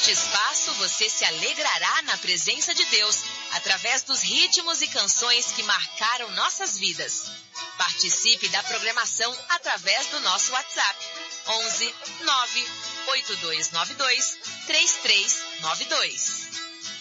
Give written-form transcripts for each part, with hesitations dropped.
Neste espaço você se alegrará na presença de Deus, através dos ritmos e canções que marcaram nossas vidas. Participe da programação através do nosso WhatsApp, 11 9 8292 3392.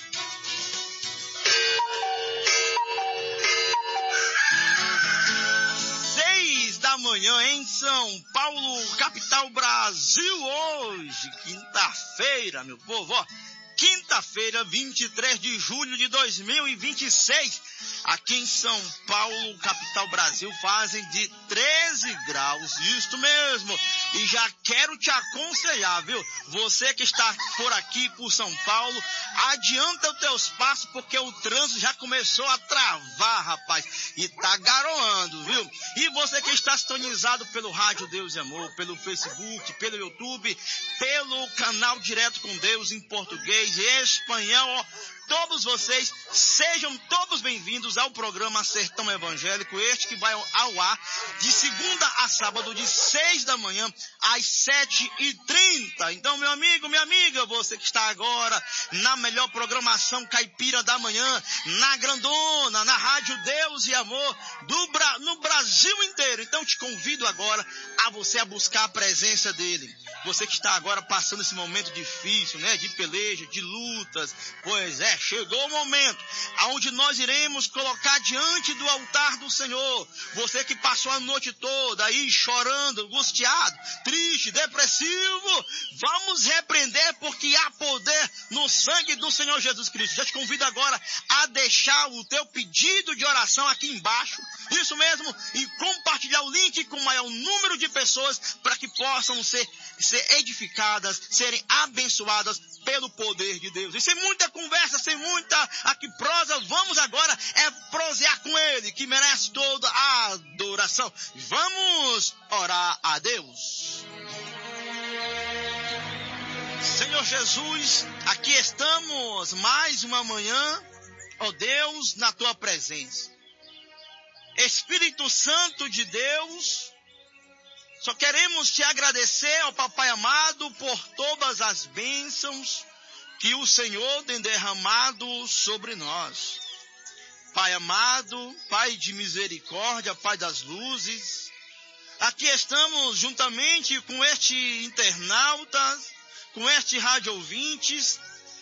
Da manhã em São Paulo, capital Brasil, hoje, quinta-feira, meu povo, ó, quinta-feira, 23 de julho de 2026, aqui em São Paulo, capital Brasil, fazem de 13 graus, isso mesmo, e já quero te aconselhar, viu, você que está por aqui, por São Paulo, adianta os teus passos, porque o trânsito já começou a travar, rapaz, e tá garoando, viu, e você que está sintonizado pelo Rádio Deus e Amor, pelo Facebook, pelo YouTube, pelo canal Direto com Deus em português e espanhol, ó, todos vocês, sejam todos bem-vindos ao programa Sertão Evangélico, este que vai ao ar de segunda a sábado, de 6 da manhã às 7h30. Então, meu amigo, minha amiga, você que está agora na melhor programação caipira da manhã, na grandona, na Rádio Deus e Amor, no Brasil inteiro. Então, te convido agora a você a buscar a presença dele. Você que está agora passando esse momento difícil, né, de peleja, de lutas, pois é, chegou o momento onde nós iremos colocar diante do altar do Senhor. Você que passou a noite toda aí chorando, angustiado, triste, depressivo, vamos repreender porque há poder no sangue do Senhor Jesus Cristo. Já te convido agora a deixar o teu pedido de oração aqui embaixo, isso mesmo, e compartilhar o link com o maior número de pessoas para que possam ser edificadas, serem abençoadas pelo poder de Deus. E sem muita conversa, sem muita aqui prosa, vamos agora prosear com Ele, que merece toda a adoração. Vamos orar a Deus. Senhor Jesus, aqui estamos mais uma manhã, ó Deus, na Tua presença. Espírito Santo de Deus, só queremos te agradecer, ó Papai amado, por todas as bênçãos que o Senhor tem derramado sobre nós. Pai amado, Pai de misericórdia, Pai das luzes, aqui estamos juntamente com este internautas, com este rádio ouvintes,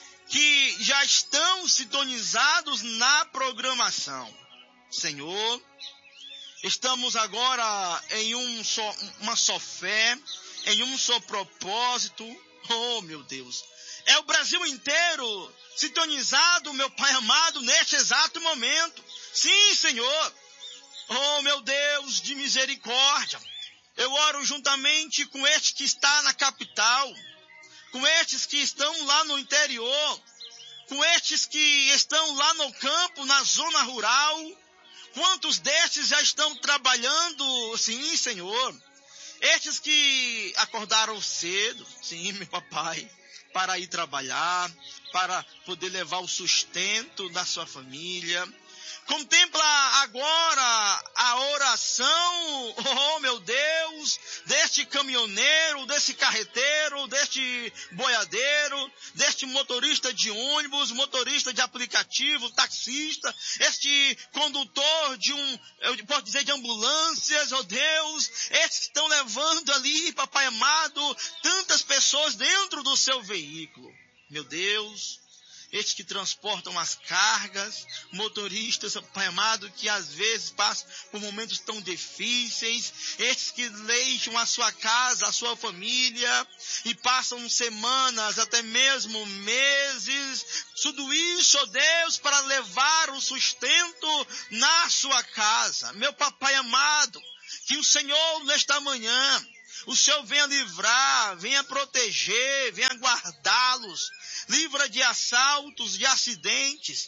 que já estão sintonizados na programação. Senhor, estamos agora em uma só fé, em um só propósito. Oh, meu Deus! É o Brasil inteiro sintonizado, meu Pai amado, neste exato momento. Sim, Senhor. Oh, meu Deus de misericórdia. Eu oro juntamente com este que está na capital, com estes que estão lá no interior, com estes que estão lá no campo, na zona rural. Quantos destes já estão trabalhando? Sim, Senhor. Estes que acordaram cedo, sim, meu papai, para ir trabalhar, para poder levar o sustento da sua família. Contempla agora a oração, oh meu Deus, deste caminhoneiro, desse carreteiro, deste boiadeiro, deste motorista de ônibus, motorista de aplicativo, taxista, este condutor eu posso dizer de ambulâncias, oh Deus, estes que estão levando ali, Papai amado, tantas pessoas dentro do seu veículo. Meu Deus, estes que transportam as cargas, motoristas, Pai amado, que às vezes passam por momentos tão difíceis, estes que deixam a sua casa, a sua família, e passam semanas, até mesmo meses, tudo isso, ó Deus, para levar o sustento na sua casa. Meu Papai amado, que o Senhor, nesta manhã, o Senhor venha livrar, venha proteger, venha guardá-los. Livra de assaltos, de acidentes,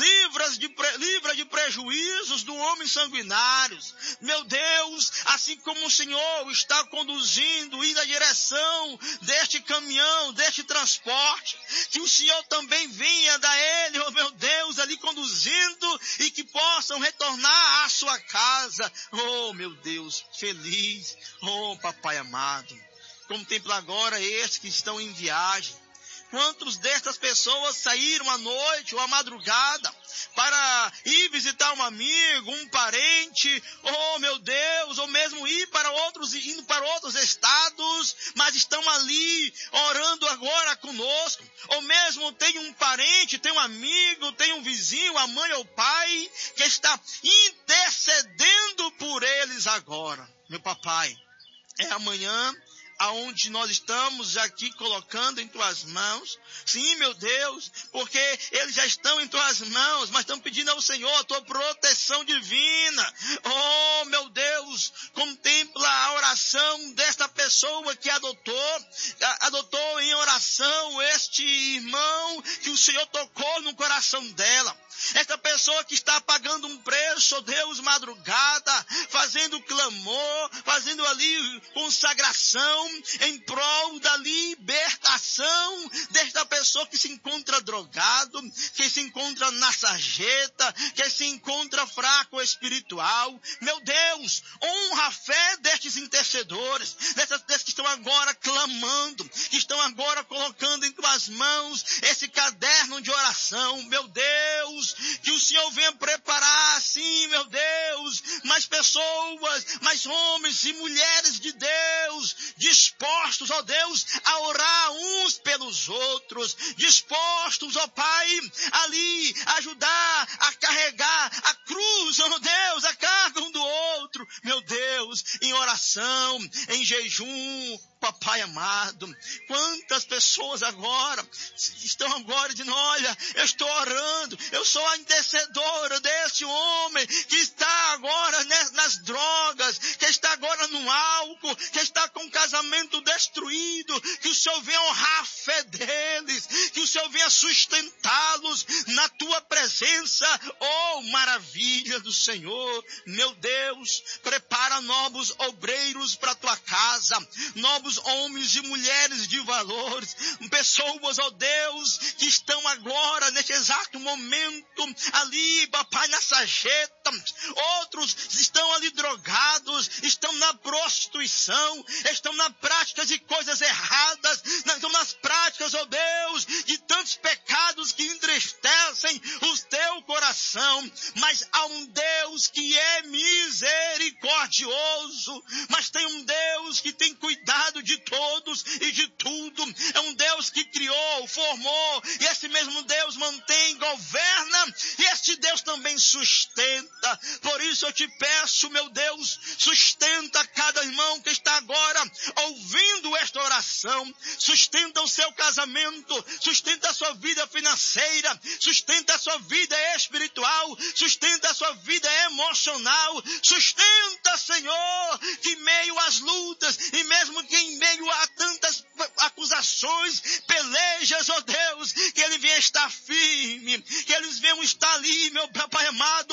livra de prejuízos do homem sanguinários. Meu Deus, assim como o Senhor está conduzindo, indo na direção deste caminhão, deste transporte, que o Senhor também venha dar ele, oh meu Deus, ali conduzindo e que possam retornar à sua casa. Oh meu Deus, feliz, oh Papai amado. Contempla agora estes que estão em viagem. Quantos destas pessoas saíram à noite ou à madrugada para ir visitar um amigo, um parente, oh meu Deus, ou mesmo indo para outros estados, mas estão ali orando agora conosco, ou mesmo tem um parente, tem um amigo, tem um vizinho, a mãe ou o pai, que está intercedendo por eles agora. Meu papai, é amanhã aonde nós estamos aqui colocando em tuas mãos. Sim, meu Deus, porque eles já estão em tuas mãos, mas estão pedindo ao Senhor a tua proteção divina. Oh, meu Deus, contempla a oração desta pessoa que adotou em oração este irmão que o Senhor tocou no coração dela. Esta pessoa que está pagando um preço, oh Deus, madrugada, fazendo clamor, fazendo ali consagração em prol da libertação desta pessoa que se encontra drogado, que se encontra na sarjeta, que se encontra fraco espiritual. Meu Deus, honra a fé destes intercedores, destes que estão agora clamando, que estão agora colocando em tuas mãos esse caderno de oração. Meu Deus, que o Senhor venha preparar, sim, meu Deus, mais pessoas, mais homens e mulheres de Deus, dispostos, ó Deus, a orar uns pelos outros, dispostos, ó Pai, ali ajudar a carregar a cruz, ó Deus, a carga um do outro, meu Deus, em oração, em jejum. Papai amado, quantas pessoas agora estão agora dizendo, olha, eu estou orando, eu sou a intercedora desse homem que está agora nas drogas, que está agora no álcool, que está com o casamento destruído, que o Senhor venha honrar a fé deles, que o Senhor venha sustentá-los na tua presença. Oh, maravilha do Senhor, meu Deus, prepara novos obreiros para a tua casa, novos homens e mulheres de valores, pessoas, ó Deus, que estão agora, neste exato momento, ali, papai, na sarjeta, outros estão ali drogados, estão na prostituição, estão na prática de coisas erradas, estão nas práticas, ó Deus, de tantos pecados que entristecem o teu coração, mas há um Deus que é misericordioso, mas tem um Deus que tem cuidado de todos e de tudo. É um Deus que criou, formou, e esse mesmo Deus mantém, governa, e este Deus também sustenta. Por isso eu te peço, meu Deus, sustenta cada irmão que está agora ouvindo esta oração, sustenta o seu casamento, sustenta a sua vida financeira, sustenta a sua vida espiritual, sustenta a sua vida emocional, sustenta, Senhor, que em meio às lutas, e mesmo que em meio a tantas acusações, pelejas, ó Deus, que ele venha estar firme, que eles venham estar ali, meu Pai amado,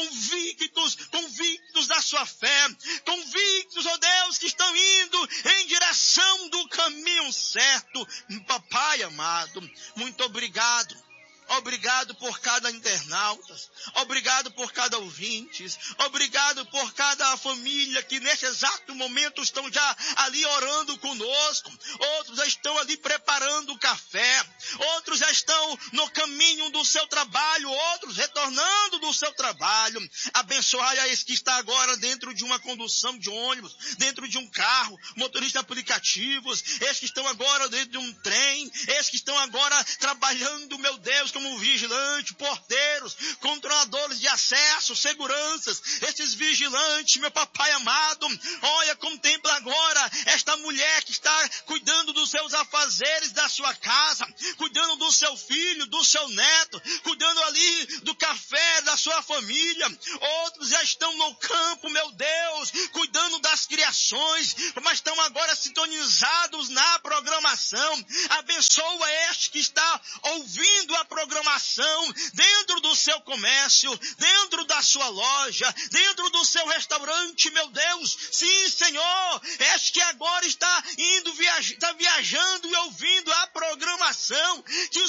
convictos da sua fé, convictos, ó Deus, que estão indo em direção do caminho certo. Papai amado, muito obrigado. Obrigado por cada internauta, obrigado por cada ouvinte, obrigado por cada família que neste exato momento estão já ali orando conosco, outros já estão ali preparando o café, outros já estão no caminho do seu trabalho, outros retornando do seu trabalho. Abençoai a esse que está agora dentro de uma condução de ônibus, dentro de um carro, motorista de aplicativos, esses que estão agora dentro de um trem, esses que estão agora trabalhando, meu Deus, como vigilante, porteiros, controladores de acesso, seguranças, esses vigilantes, meu papai amado, olha, contempla agora esta mulher que está cuidando dos seus afazeres da sua casa, cuidando do seu filho, do seu neto, cuidando ali do café da sua família. Outros já estão no campo, meu Deus, cuidando das criações, mas estão agora sintonizados na programação. Abençoa este que está ouvindo a programação dentro do seu comércio, dentro da sua loja, dentro do seu restaurante, meu Deus. Sim, Senhor, este que agora está viajando e ouvindo a programação, que o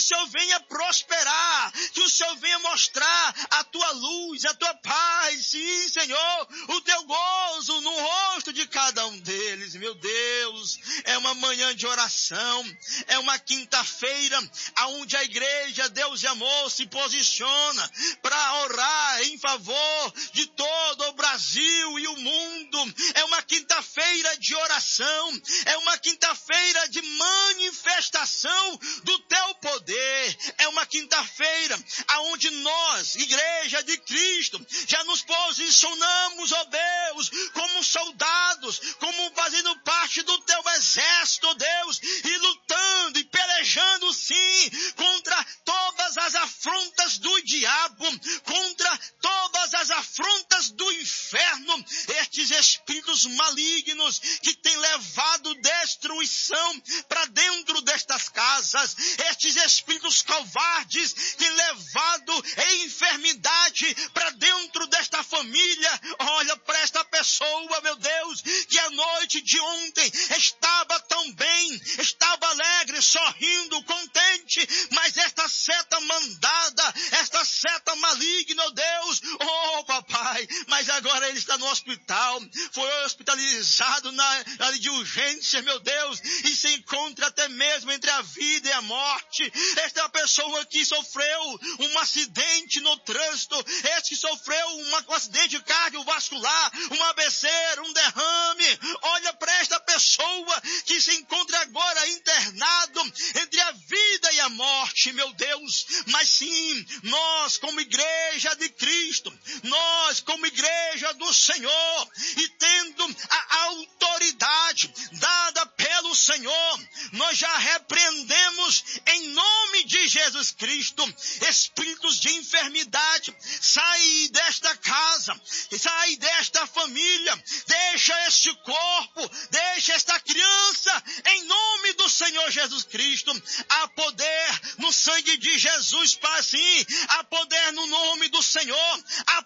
Senhor venha prosperar, que o Senhor venha mostrar a tua luz, a tua paz, sim, Senhor, o teu gozo no rosto de cada um deles. Meu Deus, é uma manhã de oração, é uma quinta-feira onde a igreja Deus e Amor se posiciona para orar em favor de todo o Brasil e o mundo. É uma quinta-feira de oração, é uma quinta-feira de manifestação do teu poder, é uma quinta-feira onde nós, igreja de Cristo, já nos posicionamos, ó Deus, como soldados, como fazendo parte do teu exército, ó Deus, e lutando e pelejando sim contra todas as afrontas do diabo, contra todas as afrontas do inferno, estes espíritos malignos que têm levado destruição para dentro destas casas, estes espíritos covardes que têm levado enfermidade para dentro desta família. Olha para esta pessoa, meu Deus, que a noite de ontem estava tão bem, estava alegre, sorrindo, contente, mas esta seta mandada, esta seta maligna, oh Deus, oh papai, mas agora ele está no hospital, foi hospitalizado na área de urgência, meu Deus, e se encontra até mesmo entre a vida e a morte. Esta é a pessoa que sofreu um acidente no trânsito, este que sofreu um acidente cardiovascular, um AVC, um derrame. Olha para esta pessoa que se encontra agora internado entre a vida e a morte, meu Deus. Mas sim, nós como igreja de Cristo, nós como igreja do Senhor, e tendo a autoridade dada pelo Senhor, nós já repreendemos em nome de Jesus Cristo espíritos de enfermidade. Sai desta casa, sai desta família, deixa este corpo, deixa esta criança, em nome do Senhor Jesus Cristo. Há poder no sangue de Jesus, Pai, sim, há poder no nome do Senhor, há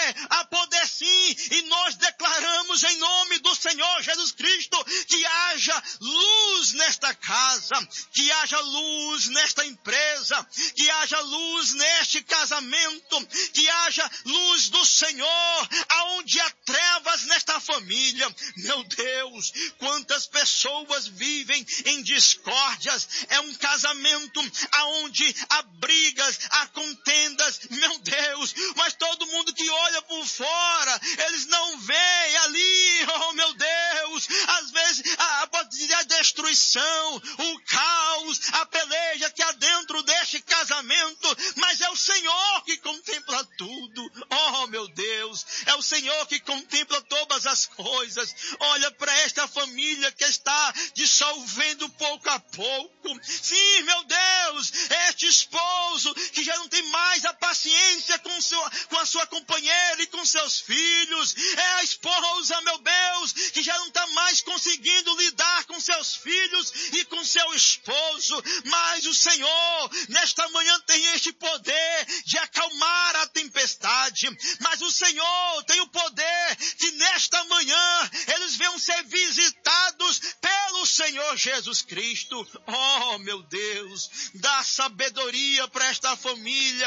poder sim, e nós declaramos em nome do Senhor Jesus Cristo que haja luz nesta casa, que haja luz nesta empresa, que haja luz neste casamento, que haja luz do Senhor aonde há trevas nesta família. Meu Deus, quantas pessoas vivem em discórdias, é um casamento aonde há brigas, há contendas, meu Deus, mas todo mundo que olha por fora, eles não veem ali, oh meu Deus, às vezes a destruição, o caos, a peleja que há dentro deste casamento, mas é o Senhor que contempla tudo. Oh meu Deus, é o Senhor que contempla todas as coisas. Olha para esta família que está dissolvendo pouco a pouco. Sim, meu Deus, este esposo que já não tem mais a paciência com a sua companheira e com seus filhos. É a esposa, meu Deus, que já não está mais conseguindo lidar com seus filhos e com seu esposo. Mas o Senhor, nesta manhã, tem este poder de acalmar a tempestade. Mas o Senhor tem o poder que nesta manhã eles venham ser visitados pelo Senhor Jesus Cristo. Oh, meu Deus, dá sabedoria para esta família,